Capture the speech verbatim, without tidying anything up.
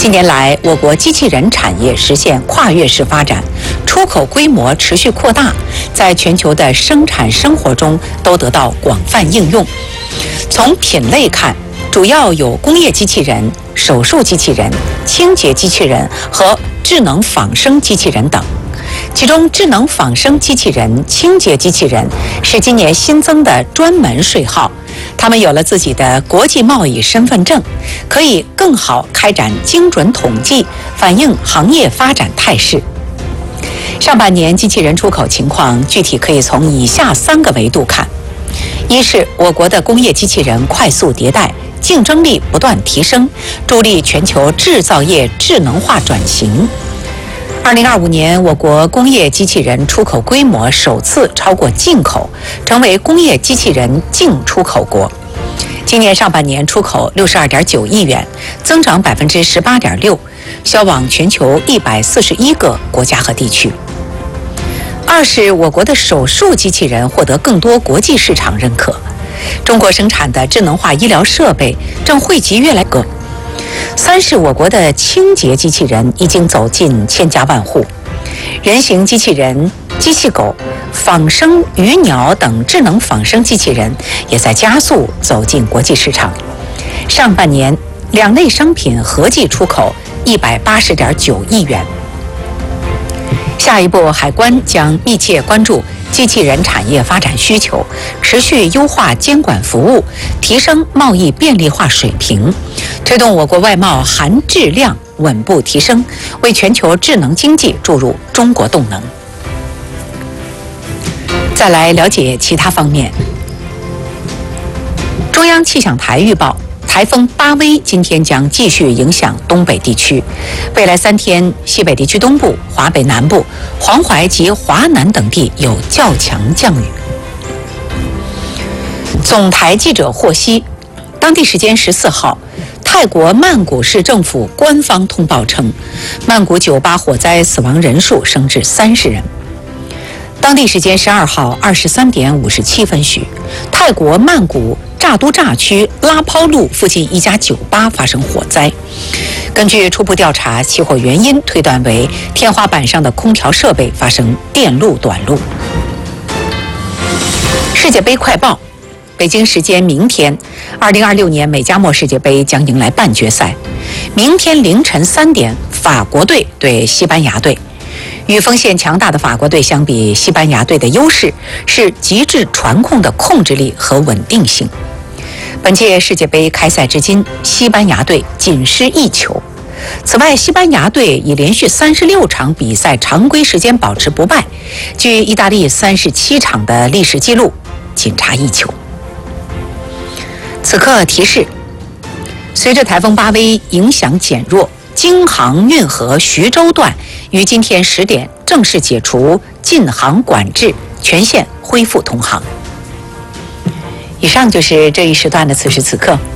近年来，我国机器人产业实现跨越式发展，出口规模持续扩大，在全球的生产生活中都得到广泛应用。从品类看，主要有工业机器人、手术机器人、清洁机器人和智能仿生机器人等。其中，智能仿生机器人、清洁机器人是今年新增的专门税号。他们有了自己的国际贸易身份证，可以更好开展精准统计，反映行业发展态势。上半年机器人出口情况具体可以从以下三个维度看：一是我国的工业机器人快速迭代，竞争力不断提升，助力全球制造业智能化转型。二零二五年，我国工业机器人出口规模首次超过进口，成为工业机器人净出口国。今年上半年出口六十二点九亿元，增长百分之十八点六，销往全球一百四十一个国家和地区。二是我国的手术机器人获得更多国际市场认可，中国生产的智能化医疗设备正惠及越来越多。三是我国的清洁机器人已经走进千家万户，人形机器人、机器狗、仿生鱼鸟等智能仿生机器人也在加速走进国际市场。上半年两类商品合计出口一百八十点九亿元。下一步，海关将密切关注机器人产业发展需求，持续优化监管服务，提升贸易便利化水平，推动我国外贸含质量稳步提升，为全球智能经济注入中国动能。再来了解其他方面。中央气象台预报，台风巴威今天将继续影响东北地区，未来三天，西北地区东部、华北南部、黄淮及华南等地有较强降雨。总台记者获悉，当地时间十四号，泰国曼谷市政府官方通报称，曼谷酒吧火灾死亡人数升至三十人。当地时间十二号二十三点五十七分许，泰国曼谷乍都乍区拉抛路附近一家酒吧发生火灾。根据初步调查，起火原因推断为天花板上的空调设备发生电路短路。世界杯快报，北京时间明天，二零二六年美加墨世界杯将迎来半决赛。明天凌晨三点，法国队对西班牙队。与锋线强大的法国队相比，西班牙队的优势是极致传控的控制力和稳定性。本届世界杯开赛至今，西班牙队仅失一球。此外，西班牙队已连续三十六场比赛常规时间保持不败，距意大利三十七场的历史纪录仅差一球。此刻提示：随着台风巴威影响减弱，京杭运河徐州段于今天十点正式解除禁航管制，全线恢复通航。以上就是这一时段的此时此刻。